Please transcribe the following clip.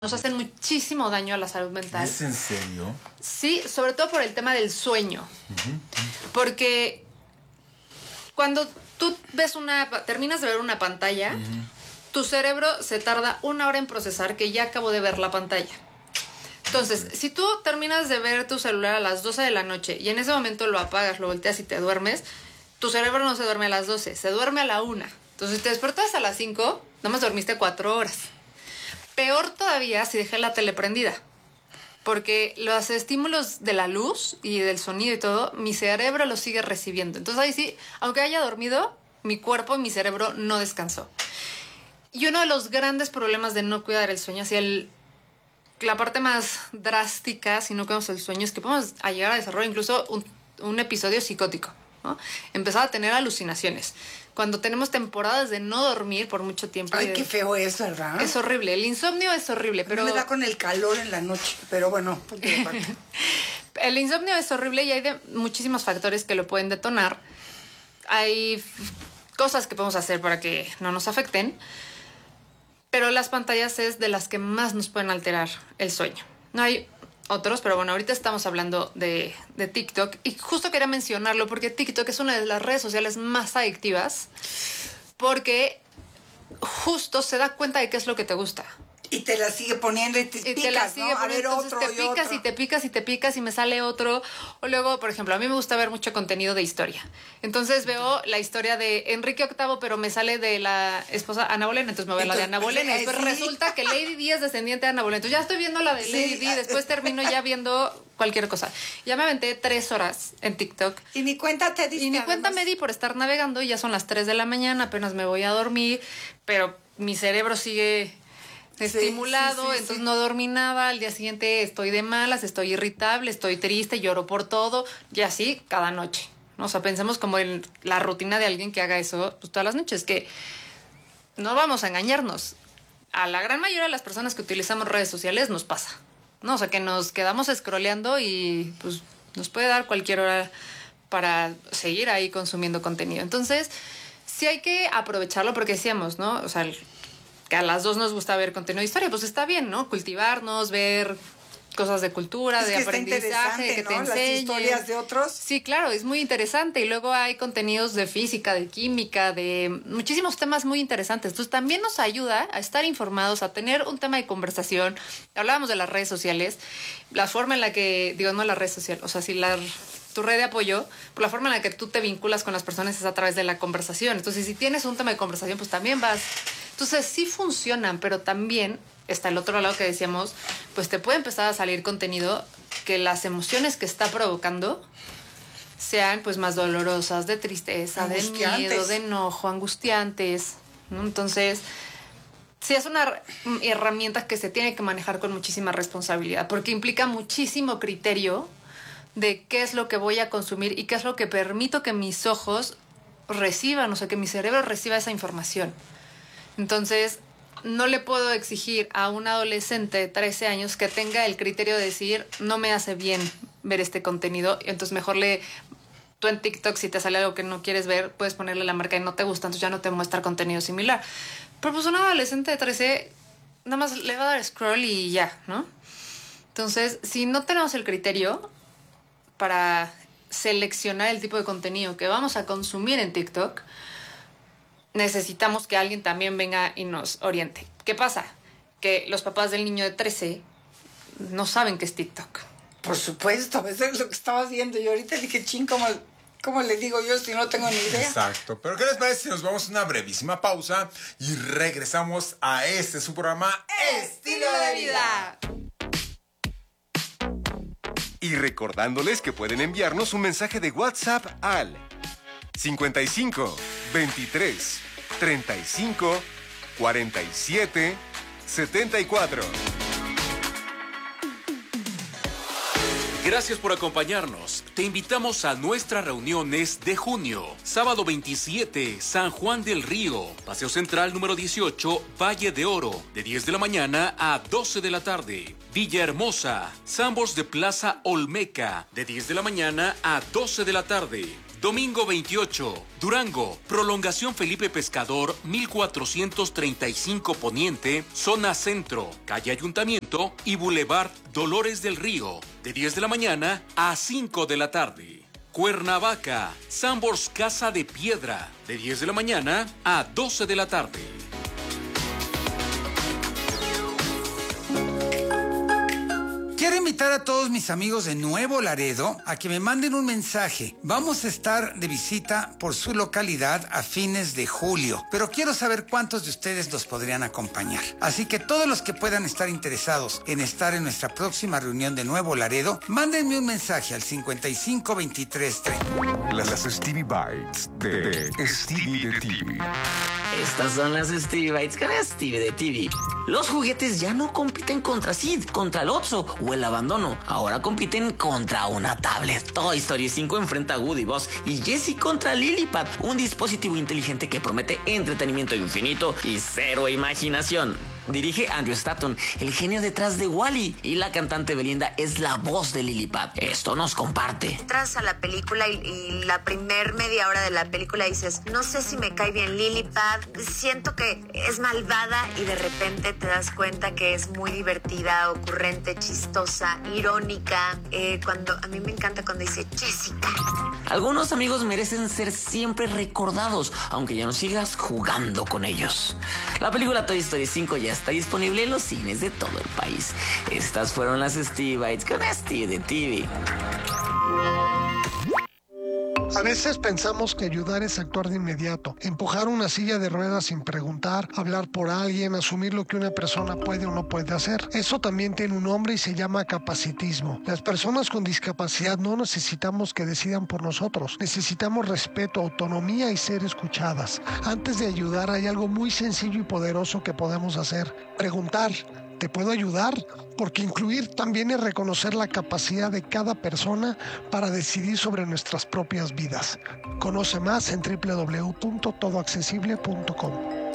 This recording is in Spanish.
nos hacen muchísimo daño a la salud mental. ¿Es en serio? Sí, sobre todo por el tema del sueño. Porque cuando tú terminas de ver una pantalla, tu cerebro se tarda 1 hora en procesar que ya acabo de ver la pantalla. Entonces, si tú terminas de ver tu celular a las 12 de la noche y en ese momento lo apagas, lo volteas y te duermes, tu cerebro no se duerme a las 12, se duerme a la 1. Entonces, si te despertas a las 5, nomás dormiste 4 horas. Peor todavía si dejé la tele prendida, porque los estímulos de la luz y del sonido y todo, mi cerebro los sigue recibiendo. Entonces ahí sí, aunque haya dormido, mi cuerpo y mi cerebro no descansó. Y uno de los grandes problemas de no cuidar el sueño, así la parte más drástica, si no cuidamos el sueño, es que podemos llegar a desarrollar incluso un episodio psicótico, ¿no? Empezar a tener alucinaciones. Cuando tenemos temporadas de no dormir por mucho tiempo. Ay, qué feo es, ¿verdad? Es horrible. El insomnio es horrible, pero... Me da con el calor en la noche, pero bueno. El insomnio es horrible y hay muchísimos factores que lo pueden detonar. Hay cosas que podemos hacer para que no nos afecten, pero las pantallas es de las que más nos pueden alterar el sueño. No hay otros, pero bueno, ahorita estamos hablando de TikTok y justo quería mencionarlo porque TikTok es una de las redes sociales más adictivas porque justo se da cuenta de qué es lo que te gusta. Y te la sigue poniendo y te la sigue, ¿no? A ver, otro te picas otro. Y te picas y te picas y me sale otro. O luego, por ejemplo, a mí me gusta ver mucho contenido de historia. Entonces veo la historia de Enrique VIII, pero me sale de la esposa Ana Bolena. Entonces me voy a la de Ana Bolena. Después resulta que Lady Di es descendiente de Ana Bolena. Entonces ya estoy viendo la de Lady Di. Después termino ya viendo cualquier cosa. Ya me aventé 3 horas en TikTok. Y ni cuenta te diste. Y ni cuenta me di por estar navegando. Y ya son las 3 de la mañana. Apenas me voy a dormir. Pero mi cerebro sigue... estimulado, entonces no dormí nada, al día siguiente estoy de malas, estoy irritable, estoy triste, lloro por todo, y así cada noche, ¿no? O sea, pensemos como en la rutina de alguien que haga eso pues, todas las noches, que no vamos a engañarnos, a la gran mayoría de las personas que utilizamos redes sociales nos pasa, ¿no? O sea, que nos quedamos scrolleando y pues nos puede dar cualquier hora para seguir ahí consumiendo contenido. Entonces, sí hay que aprovecharlo porque decíamos, ¿no? O sea, que a las 2 nos gusta ver contenido de historia, pues está bien, ¿no? Cultivarnos, ver cosas de cultura, de aprendizaje, que te enseñen. Las historias de otros. Sí, claro, es muy interesante. Y luego hay contenidos de física, de química, de muchísimos temas muy interesantes. Entonces también nos ayuda a estar informados, a tener un tema de conversación. Hablábamos de las redes sociales, la forma en la que, digo, no la red social, o sea, si tu red de apoyo, por la forma en la que tú te vinculas con las personas es a través de la conversación. Entonces, si tienes un tema de conversación, pues también vas... Entonces, sí funcionan, pero también está el otro lado que decíamos, pues te puede empezar a salir contenido que las emociones que está provocando sean pues más dolorosas, de tristeza, de miedo, de enojo, angustiantes, ¿no? Entonces, sí es una herramienta que se tiene que manejar con muchísima responsabilidad, porque implica muchísimo criterio de qué es lo que voy a consumir y qué es lo que permito que mis ojos reciban, o sea, que mi cerebro reciba esa información. Entonces, no le puedo exigir a un adolescente de 13 años que tenga el criterio de decir, no me hace bien ver este contenido, entonces mejor tú en TikTok, si te sale algo que no quieres ver, puedes ponerle la marca y no te gusta, entonces ya no te muestra contenido similar. Pero pues un adolescente de 13 nada más le va a dar scroll y ya, ¿no? Entonces, si no tenemos el criterio para seleccionar el tipo de contenido que vamos a consumir en TikTok, necesitamos que alguien también venga y nos oriente. ¿Qué pasa? Que los papás del niño de 13 no saben qué es TikTok. Por supuesto, eso es lo que estaba viendo. Y ahorita dije, ¿cómo le digo yo si no tengo ni idea? Exacto. Pero ¿qué les parece si nos vamos a una brevísima pausa y regresamos a su programa Estilo de Vida? Y recordándoles que pueden enviarnos un mensaje de WhatsApp al 55 23 35 47 74. Gracias por acompañarnos. Te invitamos a nuestras reuniones de junio. Sábado 27, San Juan del Río. Paseo Central número 18, Valle de Oro. De 10 de la mañana a 12 de la tarde. Villahermosa, Sambors de Plaza Olmeca. De 10 de la mañana a 12 de la tarde. Domingo 28, Durango, prolongación Felipe Pescador, 1435 Poniente, zona centro, calle Ayuntamiento y Boulevard Dolores del Río, de 10 de la mañana a 5 de la tarde. Cuernavaca, Sambors Casa de Piedra, de 10 de la mañana a 12 de la tarde. Quiero invitar a todos mis amigos de Nuevo Laredo a que me manden un mensaje. Vamos a estar de visita por su localidad a fines de julio, pero quiero saber cuántos de ustedes nos podrían acompañar. Así que todos los que puedan estar interesados en estar en nuestra próxima reunión de Nuevo Laredo, mándenme un mensaje al 55 23 30. Las Stevie Bites de Stevie de TV. Estas son las Stevie Bites con Stevie de TV. Los juguetes ya no compiten contra Sid, contra el Otso o el abandono. Ahora compiten contra una tablet. Toy Story 5 enfrenta a Woody, Buzz y Jessie contra Lilipad, un dispositivo inteligente que promete entretenimiento infinito y cero imaginación. Dirige Andrew Stanton, el genio detrás de Wall-E, y la cantante Belinda es la voz de Lilipad. Esto nos comparte. Entras a la película y la primer media hora de la película dices, no sé si me cae bien Lilipad, siento que es malvada, y de repente te das cuenta que es muy divertida, ocurrente, chistosa, irónica. A mí me encanta cuando dice Jessica. Algunos amigos merecen ser siempre recordados, aunque ya no sigas jugando con ellos. La película Toy Story 5 ya está disponible en los cines de todo el país. Estas fueron las Stevie Bites con Stevie de TV. A veces pensamos que ayudar es actuar de inmediato, empujar una silla de ruedas sin preguntar, hablar por alguien, asumir lo que una persona puede o no puede hacer. Eso también tiene un nombre y se llama capacitismo. Las personas con discapacidad no necesitamos que decidan por nosotros. Necesitamos respeto, autonomía y ser escuchadas. Antes de ayudar hay algo muy sencillo y poderoso que podemos hacer. Preguntar. ¿Te puedo ayudar? Porque incluir también es reconocer la capacidad de cada persona para decidir sobre nuestras propias vidas. Conoce más en www.todoaccesible.com.